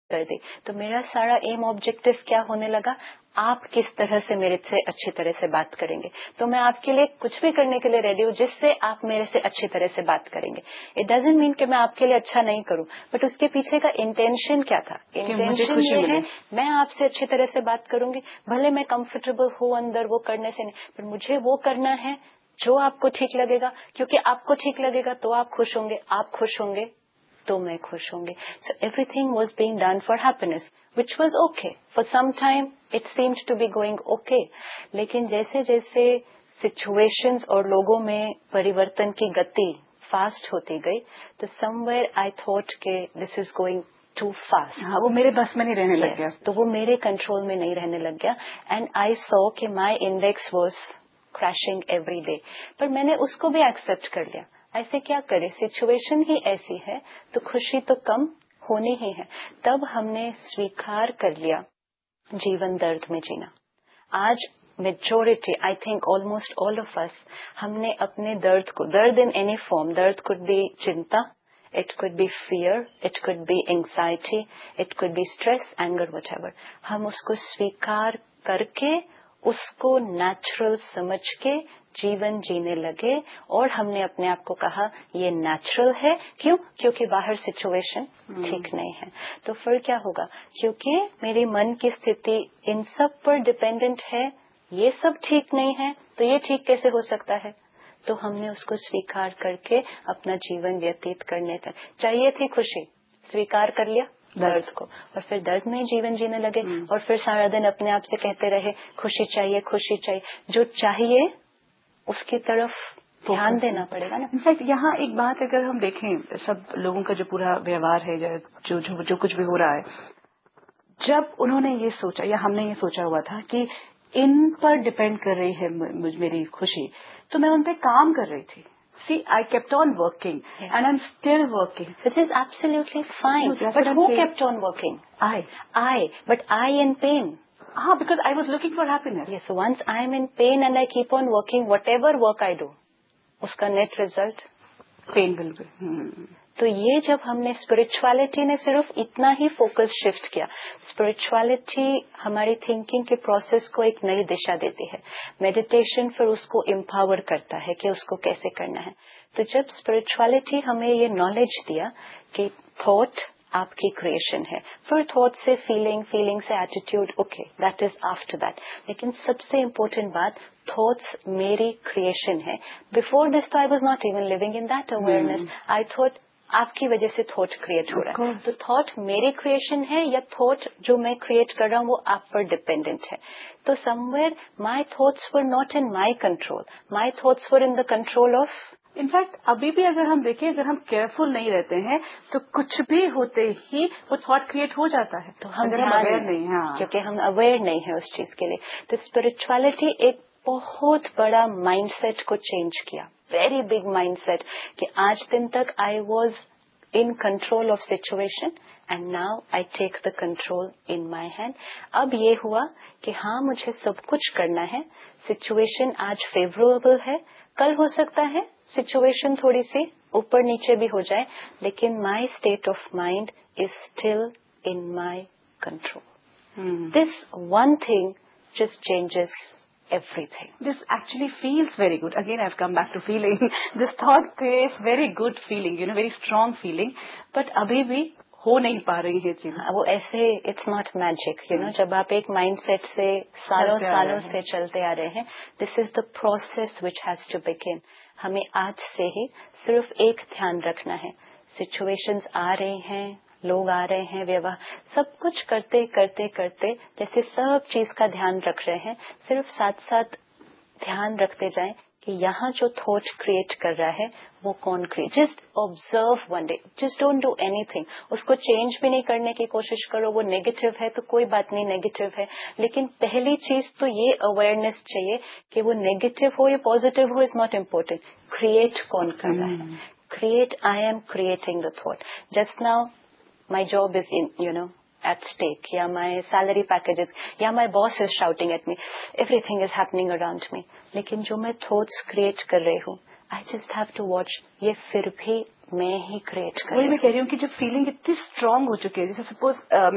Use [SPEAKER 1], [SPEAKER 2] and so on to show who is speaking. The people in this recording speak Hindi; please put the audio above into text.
[SPEAKER 1] कर दी, तो मेरा सारा एम ऑब्जेक्टिव क्या होने लगा, आप किस तरह से मेरे से अच्छी तरह से बात करेंगे, तो मैं आपके लिए कुछ भी करने के लिए रेडी हूँ जिससे आप मेरे से अच्छी तरह से बात करेंगे। इट डजंट मीन कि मैं आपके लिए अच्छा नहीं करूँ, बट उसके पीछे का इंटेंशन क्या था, इंटेंशन ये है मैं आपसे अच्छी तरह से बात करूंगी, भले मैं कंफर्टेबल हूँ अंदर वो करने से नहीं, पर मुझे वो करना है जो आपको ठीक लगेगा, क्योंकि आपको ठीक लगेगा तो आप खुश होंगे, आप खुश होंगे तो मैं खुश होंगी। So everything was being done for happiness, which was okay. For some time it seemed to be going okay. लेकिन जैसे जैसे situations और लोगों में परिवर्तन की गति फास्ट होती गई, तो somewhere I thought कि this is going too fast.
[SPEAKER 2] हाँ, वो मेरे बस में नहीं रहने लग गया,
[SPEAKER 1] तो वो मेरे कंट्रोल में नहीं रहने लग गया, and I saw कि my index was crashing every day. पर मैंने उसको भी एक्सेप्ट कर लिया, ऐसे क्या करे, सिचुएशन ही ऐसी है तो खुशी तो कम होनी ही है। तब हमने स्वीकार कर लिया जीवन दर्द में जीना। आज majority, I think almost all of us, हमने अपने दर्द को, दर्द इन एनी फॉर्म, दर्द कुड बी चिंता, it could be fear, it could be anxiety, it could be stress, anger, whatever, हम उसको स्वीकार करके उसको नेचुरल समझ के जीवन जीने लगे, और हमने अपने आप को कहा ये नेचुरल है। क्यों? क्योंकि बाहर सिचुएशन ठीक नहीं है। तो फिर क्या होगा, क्योंकि मेरी मन की स्थिति इन सब पर डिपेंडेंट है, ये सब ठीक नहीं है तो ये ठीक कैसे हो सकता है, तो हमने उसको स्वीकार करके अपना जीवन व्यतीत करने तक, चाहिए थी खुशी, स्वीकार कर लिया दर्द को, और फिर दर्द में जीवन जीने लगे, और फिर सारा दिन अपने आप से कहते रहे खुशी चाहिए, खुशी चाहिए। जो चाहिए उसकी तरफ ध्यान देना पड़ेगा ना।
[SPEAKER 2] इनफैक्ट यहाँ एक बात अगर हम देखें, सब लोगों का जो पूरा व्यवहार है, जो कुछ भी हो रहा है, जब उन्होंने ये सोचा या हमने ये सोचा हुआ था कि इन पर डिपेंड कर रही है मेरी खुशी, तो मैं उन पे काम कर रही थी। See, I kept on working, and I'm still working.
[SPEAKER 1] This is absolutely fine. But who kept on working? I. But I in pain.
[SPEAKER 2] Because I was looking for happiness.
[SPEAKER 1] Yes, so once I am in pain and I keep on working, whatever work I do, उसका net result
[SPEAKER 2] pain will be.
[SPEAKER 1] तो ये जब हमने स्पिरिचुअलिटी ने सिर्फ इतना ही फोकस शिफ्ट किया, स्पिरिचुअलिटी हमारी थिंकिंग के प्रोसेस को एक नई दिशा देती है, मेडिटेशन फिर उसको एम्पावर करता है कि उसको कैसे करना है। तो जब स्पिरिचुअलिटी हमें ये नॉलेज दिया कि थॉट आपकी क्रिएशन है, फिर थॉट से फीलिंग, फीलिंग से attitude, okay that is after that, लेकिन सबसे इम्पोर्टेंट बात, थॉट्स मेरी क्रिएशन है। बिफोर दिस तो I was not even living in that awareness, I thought आपकी वजह से थॉट क्रिएट हो रहा है, तो थॉट मेरी क्रिएशन है या थॉट जो मैं क्रिएट कर रहा हूँ वो आप पर डिपेंडेंट है। तो somewhere my thoughts were not in my control, my thoughts were in the control of.
[SPEAKER 2] In fact अभी भी अगर हम देखें, अगर हम केयरफुल नहीं रहते हैं तो कुछ भी होते ही वो थॉट क्रिएट हो जाता है,
[SPEAKER 1] तो हम
[SPEAKER 2] अवेयर नहीं हैं,
[SPEAKER 1] क्योंकि हम अवेयर नहीं है उस चीज के लिए। तो स्पिरिचुअलिटी एक बहुत बड़ा माइंडसेट को चेंज किया, वेरी बिग माइंडसेट, कि आज दिन तक I was in control of situation and now I take the control in my hand. अब ये हुआ कि हाँ मुझे सब कुछ करना है, सिचुएशन आज फेवरेबल है, कल हो सकता है सिचुएशन थोड़ी सी ऊपर नीचे भी हो जाए, लेकिन my state of mind is still in my control. This one thing just changes everything.
[SPEAKER 2] This actually feels very good. Again, I've come back to feeling. This thought creates very good feeling, very strong feeling. But अभी भी हो नहीं पा रही है चीजें।
[SPEAKER 1] वो ऐसे, it's not magic, जब आप एक माइंडसेट से सालों से चलते आ रहे हैं, this is the process which has to begin. हमें आज से ही सिर्फ एक ध्यान रखना है, सिचुएशंस आ रही हैं, लोग आ रहे हैं, व्यवहार, सब कुछ करते करते करते जैसे सब चीज का ध्यान रख रहे हैं, सिर्फ साथ साथ ध्यान रखते जाएं कि यहाँ जो थॉट क्रिएट कर रहा है वो कौन create. Just observe one day, just don't do anything, उसको चेंज भी नहीं करने की कोशिश करो। वो नेगेटिव है तो कोई बात नहीं, नेगेटिव है, लेकिन पहली चीज तो ये अवेयरनेस चाहिए कि वो नेगेटिव हो या पॉजिटिव हो, इज नॉट इम्पोर्टेंट, क्रिएट कौन कर रहा है। Create, I am creating the thought. Just now my job is at stake, या my salary packages, या my boss is shouting at me, everything is happening around me, लेकिन जो मैं thoughts create कर रही हूँ, I just have to watch, ये फिर भी मैं ही create कर रही हूँ।
[SPEAKER 2] वही मैं कह रही हूँ कि जब फीलिंग इतनी स्ट्रांग हो चुकी है, जैसे सपोज